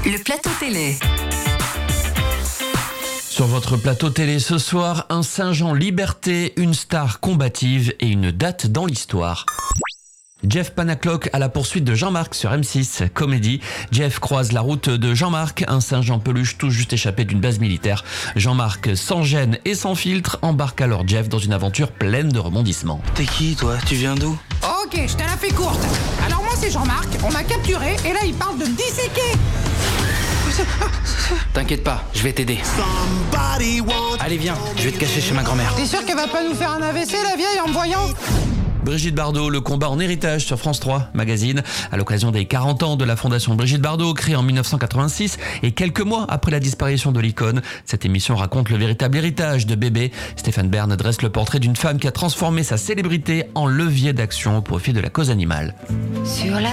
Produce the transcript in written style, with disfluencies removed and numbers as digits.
Le plateau télé. Sur votre plateau télé ce soir, un Saint-Jean Liberté, une star combative et une date dans l'histoire. Jeff Panaclock à la poursuite de Jean-Marc sur M6, comédie. Jeff croise la route de Jean-Marc, un Saint-Jean peluche tout juste échappé d'une base militaire. Jean-Marc, sans gêne et sans filtre, embarque alors Jeff dans une aventure pleine de rebondissements. T'es qui, toi? Tu viens d'où? Ok, je te la fais courte. Alors moi c'est Jean-Marc, on m'a capturé et là il parle de me disséquer. T'inquiète pas, je vais t'aider. Allez, viens, je vais te cacher chez ma grand-mère. T'es sûr qu'elle va pas nous faire un AVC la vieille en me voyant? Brigitte Bardot, le combat en héritage sur France 3 Magazine, à l'occasion des 40 ans de la fondation Brigitte Bardot, créée en 1986 et quelques mois après la disparition de l'icône. Cette émission raconte le véritable héritage de bébé. Stéphane Bern dresse le portrait d'une femme qui a transformé sa célébrité en levier d'action au profit de la cause animale. Sur la